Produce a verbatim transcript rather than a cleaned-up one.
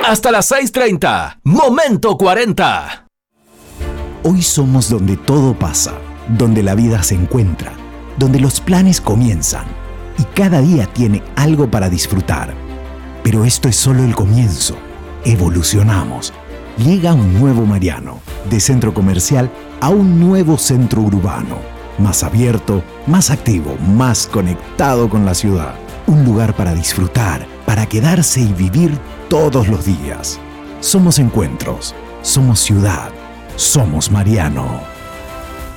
Hasta las seis treinta. Momento cuarenta. Hoy somos donde todo pasa, donde la vida se encuentra, donde los planes comienzan y cada día tiene algo para disfrutar. Pero esto es solo el comienzo. Evolucionamos. Llega un nuevo Mariano, de centro comercial a un nuevo centro urbano, más abierto, más activo, más conectado con la ciudad. Un lugar para disfrutar, para quedarse y vivir todos los días. Somos encuentros, somos ciudad, somos Mariano.